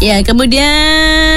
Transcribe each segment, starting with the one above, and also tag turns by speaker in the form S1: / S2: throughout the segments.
S1: Ya, kemudian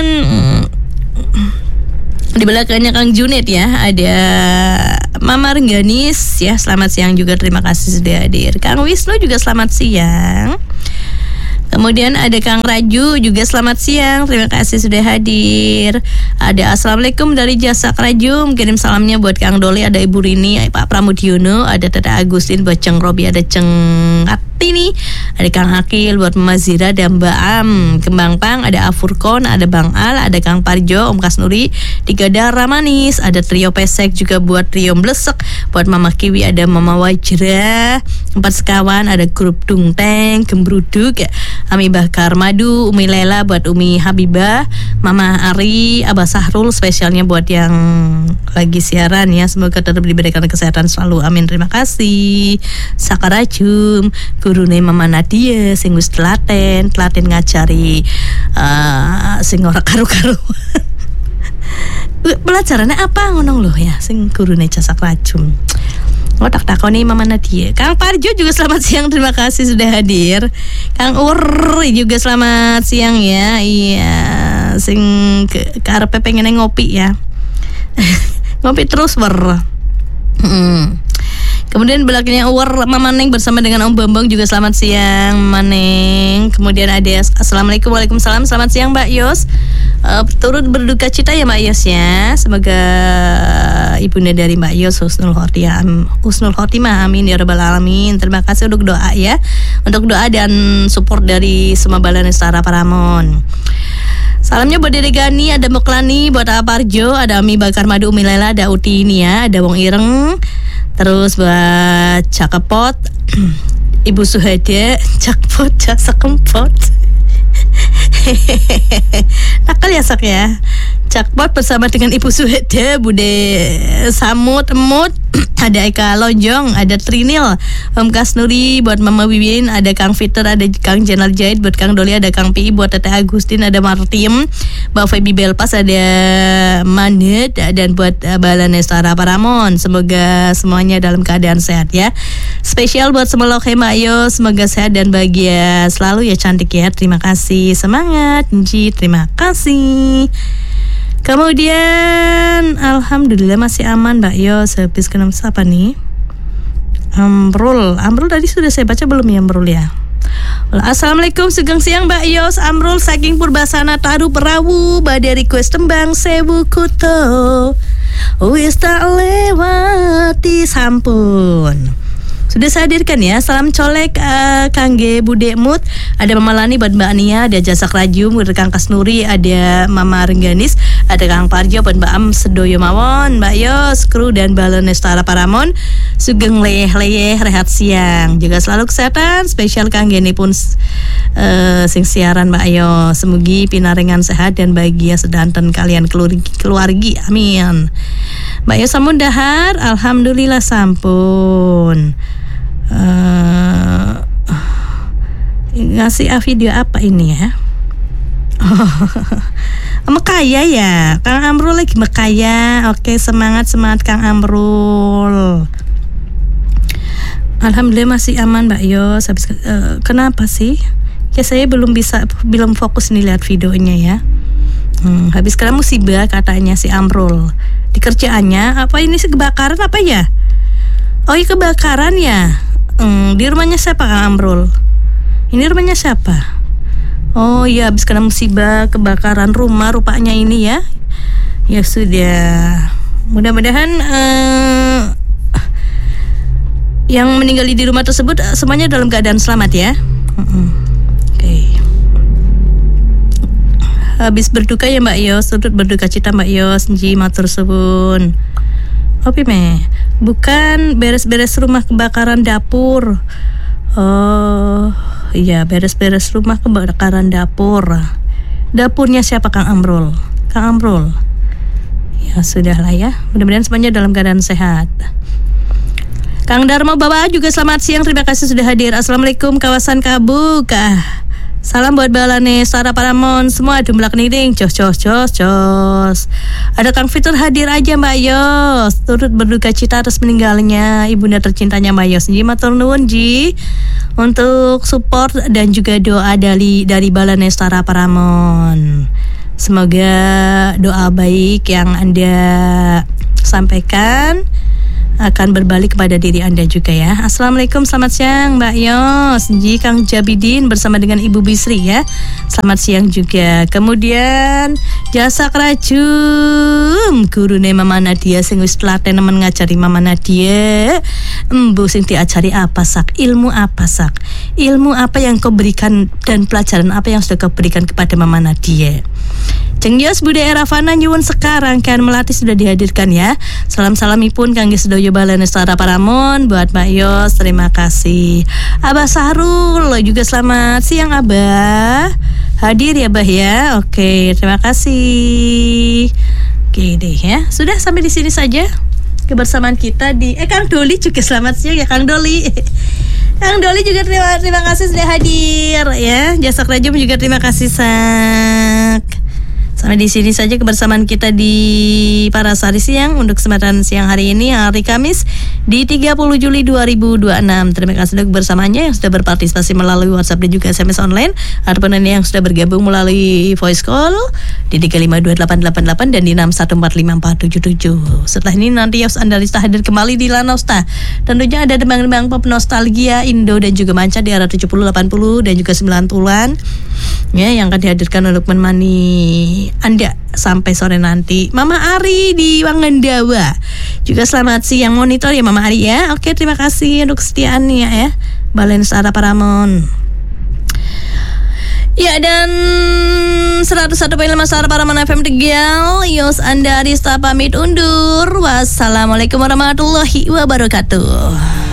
S1: di belakangnya Kang Junet ya, ada Mama Rengganis ya, selamat siang juga, terima kasih sudah hadir. Kang Wisnu juga selamat siang. Kemudian ada Kang Raju juga selamat siang, terima kasih sudah hadir. Ada Assalamualaikum dari Jasa Raju, kirim salamnya buat Kang Doli, ada Ibu Rini, Pak Pramudiono, ada Tata Agustin, buat Ceng Robi, ada Ceng Atini, ada Kang Akil, buat Mazira dan Mbak Am. Kembang Pang, ada Afurkon, ada Bang Al, ada Kang Parjo, Om Kasnuri, Tiga Darah Manis, ada Trio Pesek juga buat Trio Blesek, buat Mama Kiwi, ada Mama Wajra, Empat Sekawan, ada Grup Dungteng, Gembruduk ya, Ami Bakar Madu, Umi Lela buat Umi Habibah, Mama Ari, Abah Sahrul, spesialnya buat yang lagi siaran ya, semoga tetap diberikan kesehatan selalu, amin, terima kasih. Sakarajum, gurune Mama Nadia sing wis telaten ngajari sing ora karu-karuan. Pelajarannya apa ngono lho ya, sing gurune Jasa Rajum. Ngotak takoni Mama Nadia. Kang Parjo juga selamat siang, terima kasih sudah hadir. Kang Ur juga selamat siang ya. Iya, sing karepe pengen ngopi ya. Ngopi terus Kemudian belakangnya Uwer Mama Neng bersama dengan Om Bambang juga selamat siang Mama Neng. Kemudian ada Assalamualaikum, waalaikumsalam, selamat siang Mbak Yos. Turut berduka cita ya Mbak Yos ya. Semoga ibunda dari Mbak Yos husnul khotimah, amin ya rabbal alamin. Terima kasih untuk doa ya, untuk doa dan support dari semua Balai Nestara Paramon. Salamnya buat Dede Gani, ada Moklani, buat Aparjo, ada Ami Bakar Madu, Umi Lela, ada Uti ini ya, ada Wong Ireng. Terus buat Cakepot, Ibu Suhada, Cakpot, Jasa Kempot. Nakal ya Sak ya. Cakpot bersama dengan Ibu Suhada, Bude Samut, Emut, ada Eka Lonjong, ada Trinil, Om Kasnuri, buat Mama Wiwin, ada Kang Fitur, ada Kang Jenal Jahit, buat Kang Doli, ada Kang Pi, buat Tete Agustin, ada Martim, Mbak Feby Belpas, ada Mandet, dan buat Balai Nestara Paramon. Semoga semuanya dalam keadaan sehat ya. Spesial buat semua lokhe Mbak Yo, semoga sehat dan bahagia selalu ya, cantik ya. Terima kasih, semangat Nji, terima kasih. Kemudian alhamdulillah masih aman Mbak Yos. Habis kena apa nih? Amrul tadi sudah saya baca belum ya Amrul ya? Assalamualaikum, sugeng siang Mbak Yos. Amrul saking Purbasana Taru Perawu, badhe request tembang Sewu Kuto wis tak lewati sampun. Sudah saya hadirkan ya. Salam colek kangge Bude Mut, ada Mama Lani buat Mbak Nia, ada Jasa Rajum, ada Kang Kasnuri, ada Mama Rengganis, ada Kang Parjo buat Mbak Am sedoyo mawon, Mbak Yos, kru dan Balai Nestara Paramon. Sugeng leyeh rehat siang. Juga selalu kesehatan, spesial kangge pun sing siaran Mbak Yos. Semoga pinarengan sehat dan bahagia sedanten kalian keluargi. Amin. Mbak Yos sampun dahar, alhamdulillah sampun. Ngasih video apa ini ya? Mekaya ya, Kang Amrul lagi Mekaya. Oke, semangat Kang Amrul. Alhamdulillah masih aman Mbak Yos. Kenapa sih? Ya saya belum fokus nih lihat videonya ya. Habis kena musibah katanya si Amrul. Di kerjaannya apa ini sih, kebakaran apa ya? Oh iya kebakaran ya. Di rumahnya siapa Kang Amrul? Ini rumahnya siapa? Oh iya, habis kena musibah kebakaran rumah rupanya ini ya. Ya sudah. Mudah-mudahan yang meninggal di rumah tersebut semuanya dalam keadaan selamat ya. Oke. Habis berduka ya Mbak Yos, turut berduka cita Mbak Yos, nji matur suwun. Opi meh, bukan beres-beres rumah kebakaran dapur. Oh iya, beres-beres rumah kebakaran dapur. Dapurnya siapa Kang Amrul? Kang Amrul. Ya sudahlah ya, mudah-mudahan semuanya dalam keadaan sehat. Kang Darmo Bawa juga selamat siang, terima kasih sudah hadir. Assalamualaikum kawasan Kabuk. Salam buat Balane, Sarah Paramon, semua dumlak niring, jos. Ada Kang Fitur hadir aja Mbak Yos, turut berduka cita atas meninggalnya ibunda tercintanya Mbak Yos. Ji matur nuwun Ji untuk support dan juga doa dari Balane Sarah Paramon. Semoga doa baik yang Anda sampaikan akan berbalik kepada diri Anda juga ya. Assalamualaikum, selamat siang Mbak Yos, Ji Kang Jabidin bersama dengan Ibu Bisri ya. Selamat siang juga. Kemudian jasa kerajum gurune Mama Nadia sing wis telaten nemen ngajari Mama Nadia. Embu sing diajari apa sak? Ilmu apa sak? Ilmu apa yang kau berikan dan pelajaran apa yang sudah kau berikan kepada Mama Nadia? Ceng Yos Bude Eravana nyuwun sekarang kan Melati sudah dihadirkan ya. Salam-salamipun kangge sedaya Balane Sarah Paramon buat Mbak Yos, terima kasih. Abah Sahrul juga selamat siang Abah. Hadir ya Bah ya. Oke, terima kasih. Oke deh ya. Sudah sampai di sini saja kebersamaan kita di Kang Doli juga selamat siang ya Kang Doli. Kang Doli juga terima kasih sudah hadir ya. Jasa kerajum juga terima kasih sak. Sampai di sini saja kebersamaan kita di Parasari Siang untuk kesempatan siang hari ini, hari Kamis di 30 Juli 2026. Terima kasih untuk kebersamaannya yang sudah berpartisipasi melalui WhatsApp dan juga SMS online, ataupun yang sudah bergabung melalui voice call di 3528888 dan di 6145477. Setelah ini nanti Yos Andalista hadir kembali di Lanosta. Tentunya ada dembang-dembang pop nostalgia Indo dan juga manca di era 70, 80 dan juga 90-an ya, yang akan dihadirkan untuk menemani Anda sampai sore nanti. Mama Ari di Wangandawa juga selamat siang monitor ya Mama Ari ya. Oke, terima kasih untuk kesetiaannya ya Balane Sarah Paramon. Ya, dan 101.5 Sarah Paramon FM Tegal. Yos Anda Arista pamit undur. Wassalamualaikum warahmatullahi wabarakatuh.